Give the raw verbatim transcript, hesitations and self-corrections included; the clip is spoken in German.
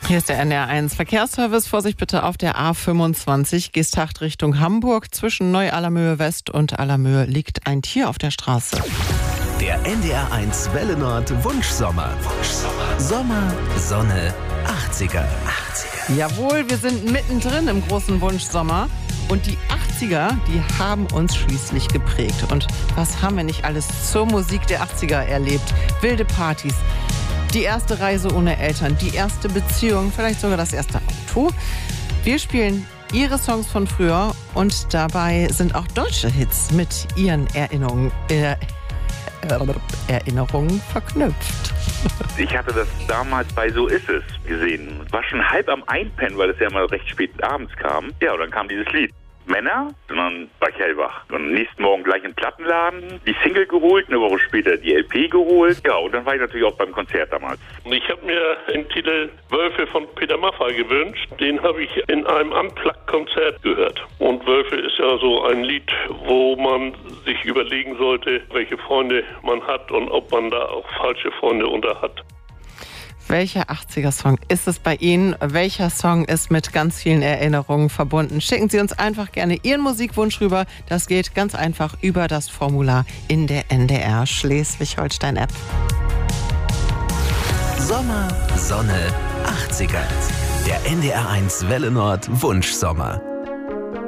Hier ist der N D R eins Verkehrsservice. Vorsicht bitte auf der A fünfundzwanzig, Geesthacht Richtung Hamburg. Zwischen Neu-Allermöhe West und Allermöhe liegt ein Tier auf der Straße. Der N D R eins Welle Nord Wunschsommer. Wunschsommer. Sommer, Sonne, achtziger. achtziger. Jawohl, wir sind mittendrin im großen Wunschsommer. Und die achtziger, die haben uns schließlich geprägt. Und was haben wir nicht alles zur Musik der achtziger erlebt? Wilde Partys, die erste Reise ohne Eltern, die erste Beziehung, vielleicht sogar das erste Auto. Wir spielen ihre Songs von früher und dabei sind auch deutsche Hits mit ihren Erinnerungen, äh, Erinnerungen verknüpft. Ich hatte das damals bei So ist es gesehen. War schon halb am Einpennen, weil es ja mal recht spät abends kam. Ja, und dann kam dieses Lied. Männer, und dann war ich hellwach. Und am nächsten Morgen gleich im Plattenladen, die Single geholt, eine Woche später die L P geholt. Ja, und dann war ich natürlich auch beim Konzert damals. Ich habe mir den Titel Wölfe von Peter Maffay gewünscht. Den habe ich in einem Unplugged-Konzert gehört. Und Wölfe ist ja so ein Lied, wo man sich überlegen sollte, welche Freunde man hat und ob man da auch falsche Freunde unter hat. Welcher achtziger-Song ist es bei Ihnen? Welcher Song ist mit ganz vielen Erinnerungen verbunden? Schicken Sie uns einfach gerne Ihren Musikwunsch rüber. Das geht ganz einfach über das Formular in der N D R Schleswig-Holstein-App. Sommer, Sonne, achtziger. Der N D R eins Welle Nord Wunschsommer.